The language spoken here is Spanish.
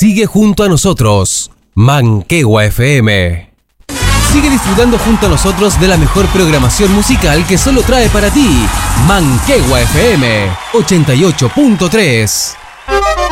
Sigue junto a nosotros, Manquehue FM. Sigue disfrutando junto a nosotros de la mejor programación musical que solo trae para ti Manquehue FM 88.3.